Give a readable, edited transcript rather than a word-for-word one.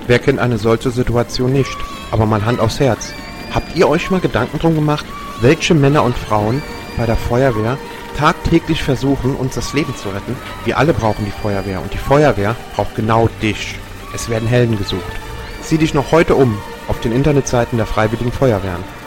Wer kennt eine solche Situation nicht? Aber mal Hand aufs Herz. Habt ihr euch mal Gedanken drum gemacht, welche Männer und Frauen bei der Feuerwehr tagtäglich versuchen, uns das Leben zu retten? Wir alle brauchen die Feuerwehr und die Feuerwehr braucht genau dich. Es werden Helden gesucht. Sieh dich noch heute um auf den Internetseiten der Freiwilligen Feuerwehren.